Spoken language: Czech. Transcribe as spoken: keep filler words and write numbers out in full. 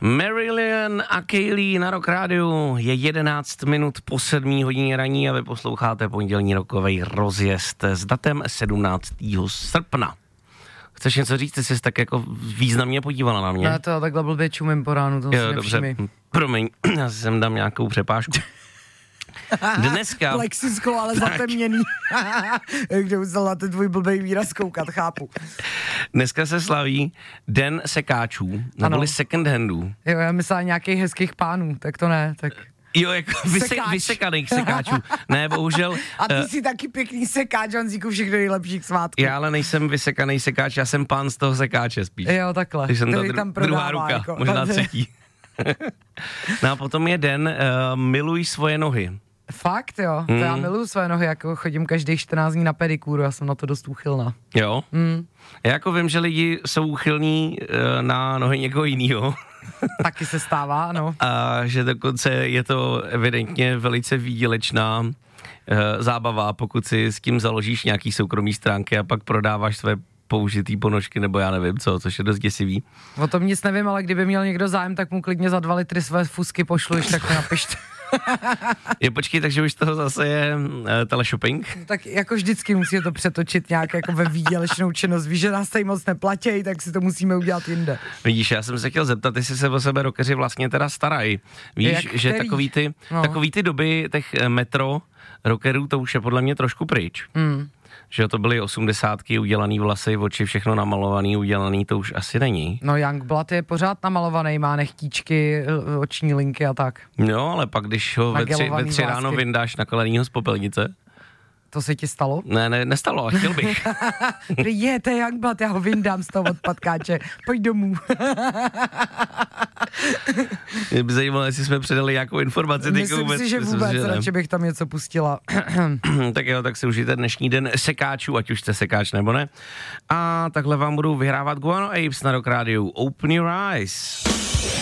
Marilyn a Kaylee na Rock Rádiu. Je jedenáct minut po sedmé hodině raní a vy posloucháte pondělní rokovej rozjezd s datem sedmnáctého srpna. Chceš něco říct? Ty jsi tak jako významně podívala na mě. Ne, to takhle blbě čumím po ránu, to jo, si dobře, nepřijmi. Promiň, já si sem dám nějakou přepážku. Dneska... Plexisklo, ale zatemněný. Kde musel na ten tvůj blbej výraz koukat, chápu. Dneska se slaví Den sekáčů, neboli second handů. Jo, já myslela nějakých hezkých pánů, tak to ne, tak... Jo, jako vyse, vysekaných sekáčů. Ne, bohužel... A ty uh, jsi taky pěkný sekáč, Honzíku, všechno nejlepší k svátku. Já ale nejsem vysekaný sekáč, já jsem pán z toho sekáče spíš. Jo, takhle. Když jsem to dru- tam prodává, druhá ruka, jako, možná třetí. No a potom je den uh, Miluj svoje nohy. Fakt jo, hmm. to já miluju své nohy, jako chodím každých čtrnáct dní na pedikúru, já jsem na to dost úchylná. Jo? Hmm. Já jako vím, že lidi jsou úchylní uh, na nohy někoho jinýho. Taky se stává, no. A že dokonce je to evidentně velice výdělečná uh, zábava, pokud si s tím založíš nějaký soukromý stránky a pak prodáváš své použitý ponožky, nebo já nevím co, což je dost děsivý. O tom nic nevím, ale kdyby měl někdo zájem, tak mu klidně za dva litry své fusky pošlu, když tak to napište. Je, počkej, takže už toho zase je uh, teleshopping? No, tak jako vždycky musí to přetočit nějak jako ve výdělečnou činnost. Víš, že nás tady moc neplatí, tak si to musíme udělat jinde. Vidíš, já jsem se chtěl zeptat, jestli se o sebe rockeři vlastně teda starají. Víš, Jak že který? takový ty, no. takový ty doby těch metro rockerů, to už je podle mě trošku pryč. Mm. Že to byly osmdesátky, udělaný vlasy, oči, všechno namalovaný, udělaný, to už asi není. No Youngblood je pořád namalovaný, má nechtíčky, oční linky a tak. No, ale pak, když ho ve tři, ve tři ráno vyndáš na kalenýho z popelnice. To se ti stalo? Ne, ne, nestalo, ale chtěl bych. Je, to je Youngblood, já ho vyndám z toho odpadkáče, pojď domů. Mě by zajímalo, jestli jsme předali nějakou informaci. Myslím vůbec, si, že myslím vůbec, si, že radši bych tam něco pustila. Tak jo, tak si užijte dnešní den sekáčů, ať už jste sekáč nebo ne. A takhle vám budou vyhrávat Guano Apes na Rock Rádiu. Open your eyes.